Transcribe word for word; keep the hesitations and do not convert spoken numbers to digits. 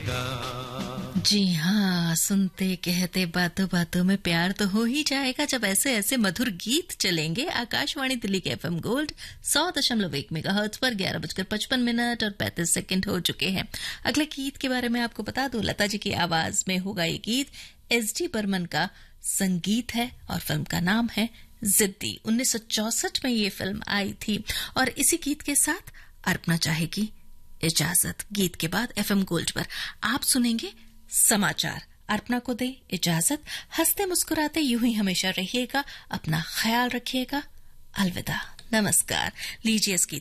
जाएगा। जी हाँ, सुनते कहते बातों बातों में प्यार तो हो ही जाएगा जब ऐसे ऐसे मधुर गीत चलेंगे। आकाशवाणी दिल्ली के एफएम गोल्ड सौ दशमलव एक मेगाहर्ट्ज पर ग्यारह बजकर पचपन मिनट और पैंतीस सेकंड हो चुके हैं। अगले गीत के बारे में आपको बता दूं, लता जी की आवाज में होगा ये गीत। एस डी बर्मन का संगीत है और फिल्म का नाम है जिद्दी। उन्नीस सौ चौसठ में ये फिल्म आई थी और इसी गीत के साथ अर्पणा चाहेगी इजाजत। गीत के बाद एफएम गोल्ड पर आप सुनेंगे समाचार। अर्पणा को दे इजाजत। हंसते मुस्कुराते यूं ही हमेशा रहिएगा, अपना ख्याल रखिएगा। अलविदा, नमस्कार। लीजिए इस गीत